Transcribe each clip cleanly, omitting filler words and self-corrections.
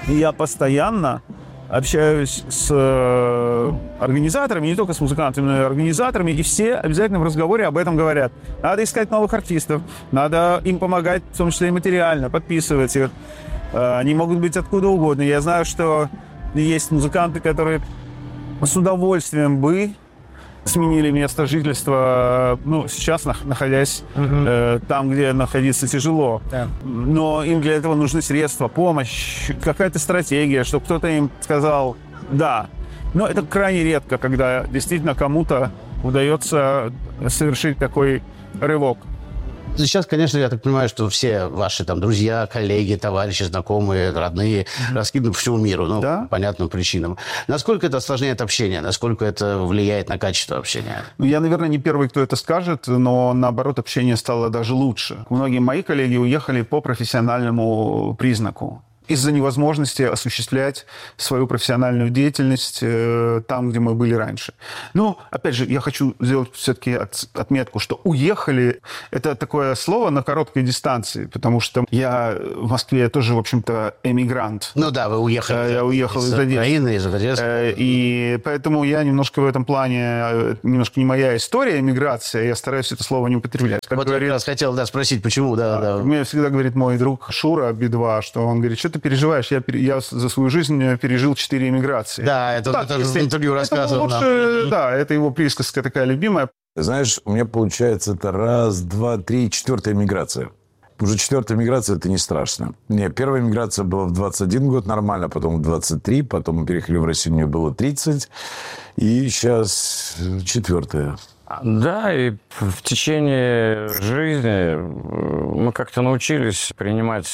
И я постоянно общаюсь с организаторами, не только с музыкантами, но и организаторами, и все обязательно в разговоре об этом говорят. Надо искать новых артистов, надо им помогать, в том числе и материально, подписывать их. Они могут быть откуда угодно. Я знаю, что есть музыканты, которые с удовольствием бы сменили место жительства, сейчас находясь там, где находиться тяжело. Да. Но им для этого нужны средства, помощь, какая-то стратегия, чтобы кто-то им сказал «да». Но это крайне редко, когда действительно кому-то удается совершить такой рывок. Сейчас, конечно, я так понимаю, что все ваши там друзья, коллеги, товарищи, знакомые, родные раскиданы по всему миру, по понятным причинам. Насколько это осложняет общение? Насколько это влияет на качество общения? Я, наверное, не первый, кто это скажет, но, наоборот, общение стало даже лучше. Многие мои коллеги уехали по профессиональному признаку. Из-за невозможности осуществлять свою профессиональную деятельность там, где мы были раньше. Опять же, я хочу сделать все-таки отметку, что «уехали» — это такое слово на короткой дистанции, потому что я в Москве тоже, в общем-то, эмигрант. Вы уехали. Я уехал из Украины, из Одессы. И поэтому я немножко в этом плане, немножко не моя история эмиграции, я стараюсь это слово не употреблять. Я как раз хотел спросить, почему. Мне всегда говорит мой друг Шура Би-2, что он говорит, что ты переживаешь? Я за свою жизнь пережил 4 эмиграции. Да, это в интервью рассказывал. Это его присказка такая любимая. Знаешь, у меня получается это 1, 2, 3, 4-я эмиграция. Уже 4-я эмиграция – это не страшно. Первая эмиграция была в 21 год нормально, потом в 23, потом мы переехали в Россию, мне было 30, и сейчас 4-я. Да, и в течение жизни мы как-то научились принимать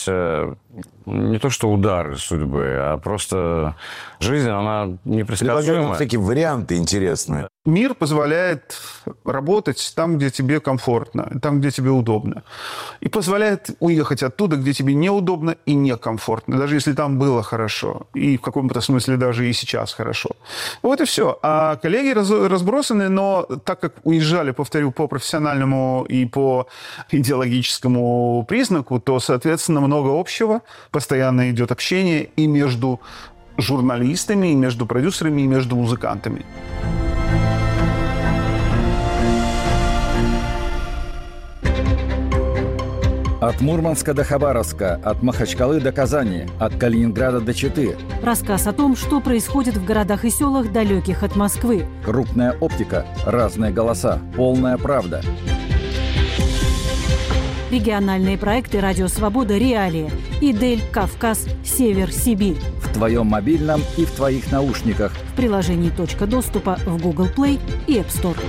не то что удары судьбы, а просто жизнь, она непредсказуема. Такие варианты интересные. Мир позволяет работать там, где тебе комфортно, там, где тебе удобно. И позволяет уехать оттуда, где тебе неудобно и некомфортно, даже если там было хорошо. И в каком-то смысле даже и сейчас хорошо. Вот и все. А коллеги разбросаны, но так как уезжали, повторю, по профессиональному и по идеологическому признаку, то, соответственно, много общего. Постоянно идет общение и между журналистами, и между продюсерами, и между музыкантами. От Мурманска до Хабаровска, от Махачкалы до Казани, от Калининграда до Читы. Рассказ о том, что происходит в городах и селах, далеких от Москвы. Крупная оптика, разные голоса, полная правда. Региональные проекты «Радио Свобода. Реалии». Идель, Кавказ, Север, Сибирь. В твоем мобильном и в твоих наушниках. В приложении «Точка доступа» в Google Play и App Store.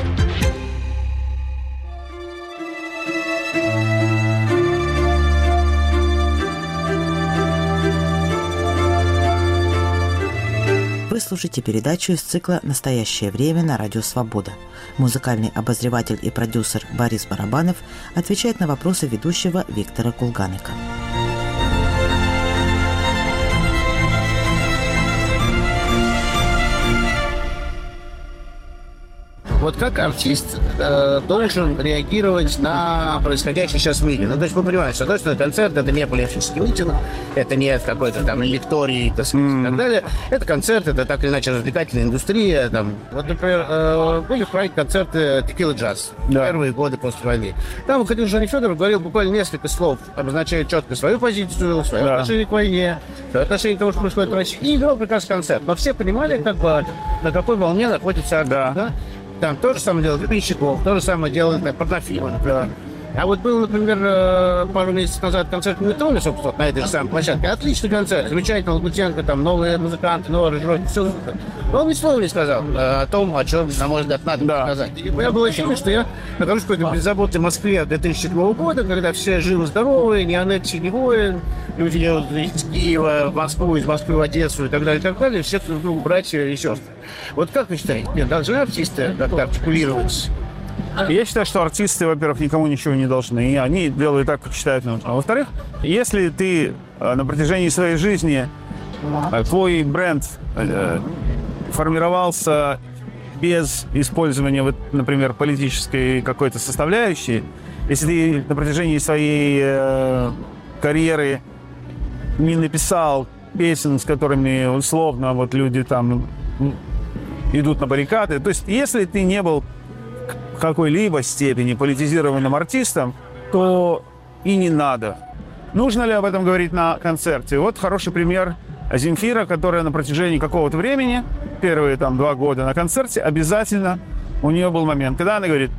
Вы слушаете передачу из цикла «Настоящее время» на Радио Свобода. Музыкальный обозреватель и продюсер Борис Барабанов отвечает на вопросы ведущего Виктора Кулганика. Вот как артист должен реагировать на происходящее сейчас в мире? То есть вы понимаете, что точно концерт — это не политический митинг, это не какой-то там лекторий и так далее. Это концерт, это так или иначе развлекательная индустрия. Вот, например, были в проекте концерты «Текила Джаз» первые годы после войны. Там выходил Женя Федоров, говорил буквально несколько слов, обозначая четко свою позицию, свое отношение к войне, свое отношение к тому, что происходит в России, и играл прекрасный концерт. Но все понимали, на какой волне находится артист. Да? Там то же самое делает Гребенщиков, то же самое делает порнофильмы, например. А вот был, например, пару месяцев назад концерт в Метроне, собственно, на этой же самой площадке. Отличный концерт, замечательно, Лагутенко, там новые музыканты, новые аранжировки, все супер. Но он ни слова не сказал о том, о чем, на мой взгляд, надо сказать. И у меня было ощущение, что я нахожусь в какой-то беззаботной Москве 2007 года, когда все живы-здоровы, ни аннексии, ни воин, люди едут из Киева в Москву, из Москвы в Одессу и так далее, все друг другу братья и сестры. Вот как вы считаете, должны артисты как-то артикулировать? Я считаю, что артисты, во-первых, никому ничего не должны. И они делают так, как считают нужным. А во-вторых, если ты на протяжении своей жизни, твой бренд формировался без использования, например, политической какой-то составляющей, если ты на протяжении своей карьеры не написал песен, с которыми условно вот люди там идут на баррикады. То есть, если ты не был в какой-либо степени политизированным артистом, то и не надо. Нужно ли об этом говорить на концерте? Вот хороший пример Земфира, которая на протяжении какого-то времени, первые там 2 года на концерте, обязательно у нее был момент, когда она говорит: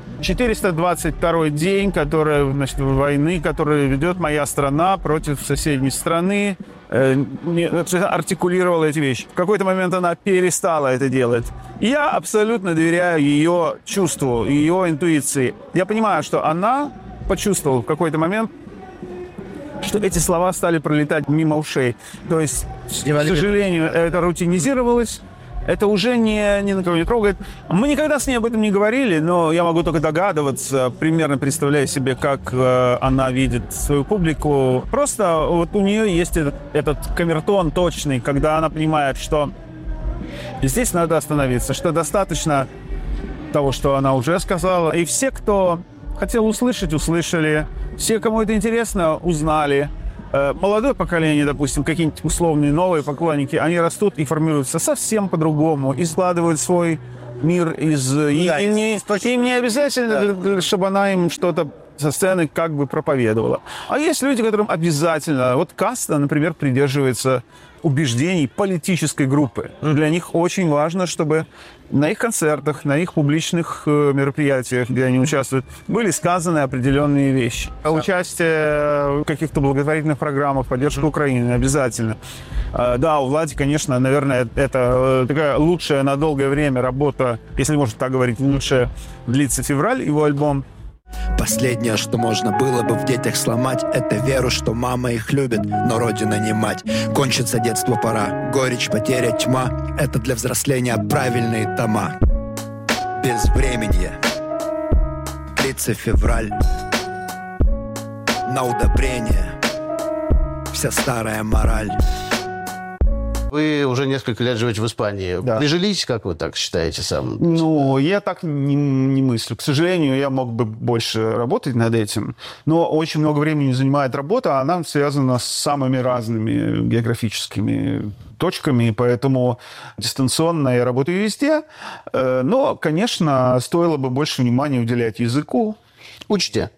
422-й день, значит, войны, которую ведет моя страна против соседней страны, артикулировала эти вещи. В какой-то момент она перестала это делать. И я абсолютно доверяю ее чувству, ее интуиции. Я понимаю, что она почувствовала в какой-то момент, что эти слова стали пролетать мимо ушей. То есть, к сожалению, это рутинизировалось. Это уже ни на кого не трогает. Мы никогда с ней об этом не говорили, но я могу только догадываться, примерно представляя себе, как она видит свою публику. Просто вот у нее есть этот камертон точный, когда она понимает, что здесь надо остановиться, что достаточно того, что она уже сказала. И все, кто хотел услышать, услышали. Все, кому это интересно, узнали. Молодое поколение, допустим, какие-нибудь условные новые поклонники, они растут и формируются совсем по-другому и складывают свой мир из... Им не обязательно, чтобы она им что-то со сцены как бы проповедовала. А есть люди, которым обязательно... Вот Каста, например, придерживается убеждений политической группы. Для них очень важно, чтобы на их концертах, на их публичных мероприятиях, где они участвуют, были сказаны определенные вещи. Участие в каких-то благотворительных программах, поддержка Украины обязательно. Да, у Влади, конечно, наверное, это такая лучшая на долгое время работа, если можно так говорить, лучшая длится февраль, его альбом. Последнее, что можно было бы в детях сломать, это веру, что мама их любит, но родина не мать. Кончится детство, пора. Горечь, потеря, тьма — это для взросления правильные тома. Безвременье. Длится февраль. На удобрение. Вся старая мораль. Вы уже несколько лет живете в Испании. Да. Прижились, как вы так считаете сам? Ну, я так не мыслю. К сожалению, я мог бы больше работать над этим, но очень много времени занимает работа, а она связана с самыми разными географическими точками, поэтому дистанционно я работаю везде. Но, конечно, стоило бы больше внимания уделять языку. Учите?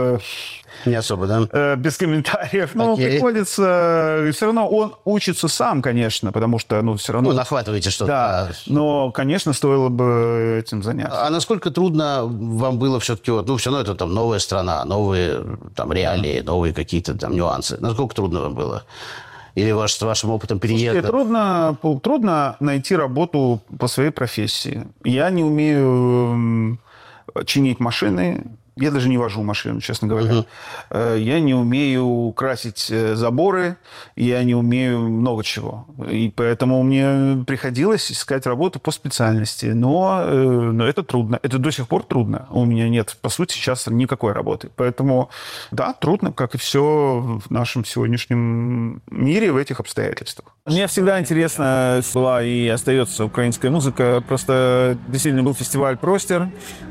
Не особо, да? Без комментариев. Но приходится... Все равно он учится сам, конечно, потому что, все равно... Ну, нахватываете что-то. Да, но, конечно, стоило бы этим заняться. А насколько трудно вам было все-таки... все равно это там новая страна, новые там реалии, новые какие-то там нюансы. Насколько трудно вам было? Или с вашим опытом переезда? Трудно найти работу по своей профессии. Я не умею чинить машины. Я даже не вожу машину, честно говоря. Я не умею красить заборы, я не умею много чего. И поэтому мне приходилось искать работу по специальности. Но это трудно. Это до сих пор трудно. У меня нет, по сути, сейчас никакой работы. Поэтому, да, трудно, как и все в нашем сегодняшнем мире в этих обстоятельствах. Мне всегда интересна была и остается украинская музыка. Просто действительно был фестиваль «Простер».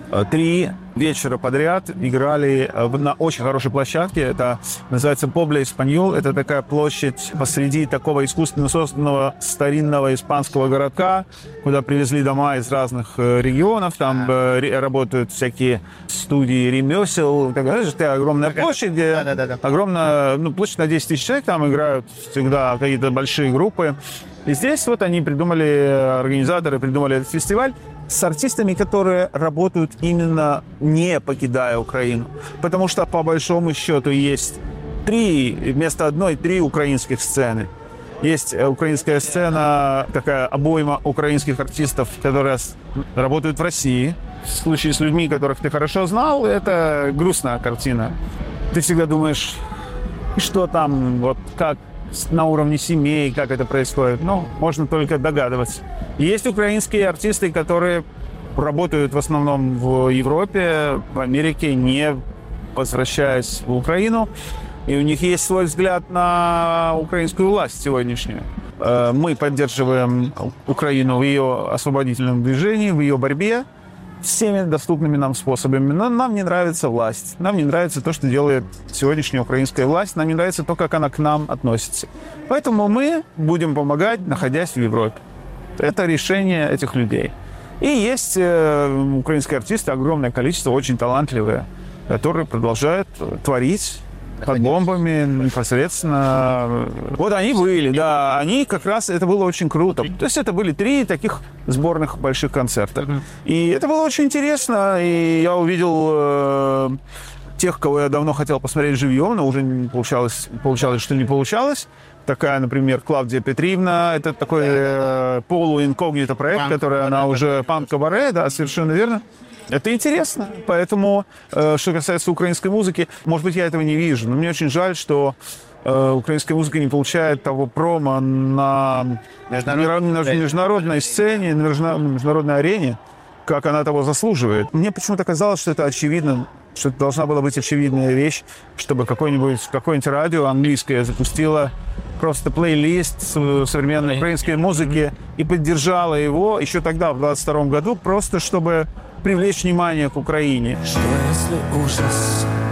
3 вечера подряд играли на очень хорошей площадке. Это называется Побля Испаньол. Это такая площадь посреди такого искусственно созданного старинного испанского городка, куда привезли дома из разных регионов. Там работают всякие студии ремесел. Это огромная площадь, где огромная площадь на 10 тысяч человек. Там играют всегда какие-то большие группы. И здесь вот они организаторы придумали этот фестиваль с артистами, которые работают именно не покидая Украину. Потому что, по большому счету, есть вместо одной 3 украинских сцены. Есть украинская сцена, такая обойма украинских артистов, которые работают в России. В случае с людьми, которых ты хорошо знал, это грустная картина. Ты всегда думаешь, что там, вот как на уровне семей, как это происходит. Можно только догадываться. Есть украинские артисты, которые работают в основном в Европе, в Америке, не возвращаясь в Украину. И у них есть свой взгляд на украинскую власть сегодняшнюю. Мы поддерживаем Украину в ее освободительном движении, в ее борьбе. всеми доступными нам способами. Но нам не нравится власть. Нам не нравится то, что делает сегодняшняя украинская власть. Нам не нравится то, как она к нам относится. Поэтому мы будем помогать, находясь в Европе. Это решение этих людей. И есть украинские артисты, огромное количество, очень талантливые, которые продолжают творить под бомбами непосредственно. Вот они были, да. Они как раз, это было очень круто. То есть это были 3 таких сборных больших концерта. И это было очень интересно. И я увидел тех, кого я давно хотел посмотреть живьем, но уже не получалось, что не получалось. Такая, например, Клавдия Петривна. Это такой полуинкогнито проект, который она уже... Панк-кабаре, да, совершенно верно. Это интересно. Поэтому, что касается украинской музыки, может быть, я этого не вижу, но мне очень жаль, что украинская музыка не получает того промо на международной сцене, на международной арене, как она того заслуживает. Мне почему-то казалось, что это очевидно, что это должна была быть очевидная вещь, чтобы какое-нибудь радио английское запустило просто плейлист современной украинской музыки и поддержало его еще тогда, в 22 году, просто чтобы привлечь внимание к Украине. Что если ужас